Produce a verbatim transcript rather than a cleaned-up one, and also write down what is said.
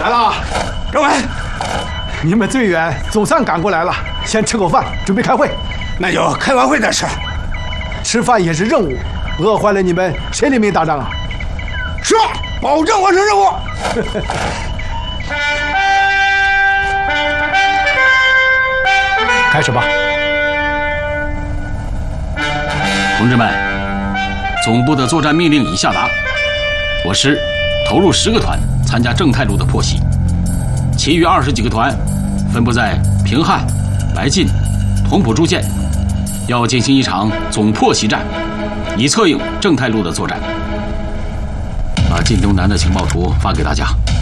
来了， 各位， 你们最远总算赶过来了，先吃口饭，准备开会。 那有开完会的事。 吃饭也是任务，饿坏了你们谁领命打仗啊？ 是，保证完成任务。 开始吧。 同志们，总部的作战命令已下达，我师投入十个团参加正太路的破袭，其余二十几个团分布在平汉、白晋、同蒲诸县，要进行一场总破袭战，以策应正太路的作战。把晋东南的情报图发给大家。